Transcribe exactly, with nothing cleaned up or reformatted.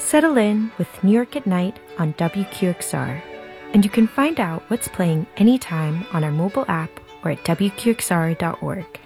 Settle in with New York at Night on W Q X R, and you can find out what's playing anytime on our mobile app or at W Q X R dot org.